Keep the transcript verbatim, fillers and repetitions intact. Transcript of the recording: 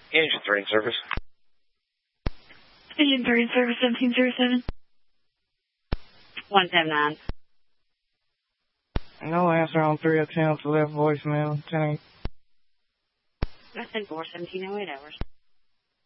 Engine three in service. Engine three in service, seventeen zero seven. one seven nine. No answer on three oh ten to left voicemail. ten eight. I said four seventeen oh eight hours.